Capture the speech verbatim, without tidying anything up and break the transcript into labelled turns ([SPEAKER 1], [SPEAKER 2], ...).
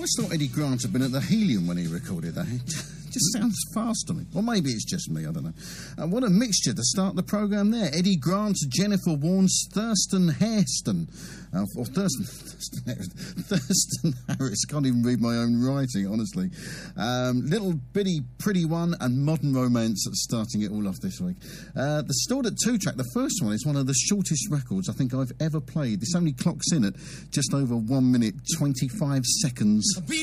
[SPEAKER 1] always thought Eddie Grant had been at the Helium when he recorded that. It just sounds fast to me. Or maybe it's just me, I don't know. And what a mixture to start the programme there. Eddie Grant, Jennifer Warnes, Thurston Hairston. Uh, or Thurston, Thurston, Harris, Thurston Harris. Can't even read my own writing, honestly. Um, Little Bitty Pretty One and Modern Romance starting it all off this week. Uh, the Stored at Two track, the first one, is one of the shortest records I think I've ever played. This only clocks in at just over one minute, twenty-five seconds.